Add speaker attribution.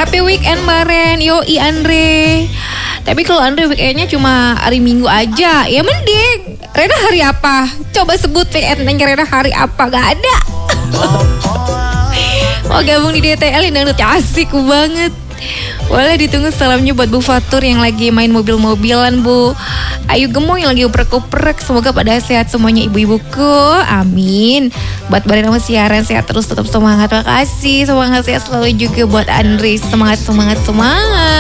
Speaker 1: Happy weekend Baren. Yoi Andre. Tapi kalau Andre weekendnya cuma hari Minggu aja, ya mending. Rena hari apa? Coba sebut weekendnya Rena hari apa? Gak ada. Mau gabung di DTL yang dangdut asik banget. Boleh ditunggu salamnya buat Bu Fatur yang lagi main mobil-mobilan, Bu. Ayu Gemong yang lagi uprek-uprek. Semoga pada sehat semuanya ibu-ibuku. Amin. Buat Baren sama siaran sehat terus, tetap semangat. Makasih. Semangat sehat selalu juga buat Andri. Semangat.